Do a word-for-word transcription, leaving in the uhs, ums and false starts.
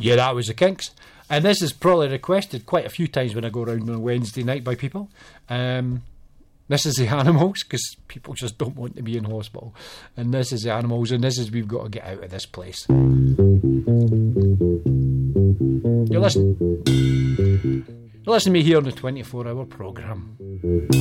Yeah, that was the Kinks. And this is probably requested quite a few times when I go around on a Wednesday night by people. Um, this is the Animals, because people just don't want to be in hospital. And this is the Animals, and this is We've Got to Get Out of This Place. You're listening. You're listening to me here on the twenty-four hour programme.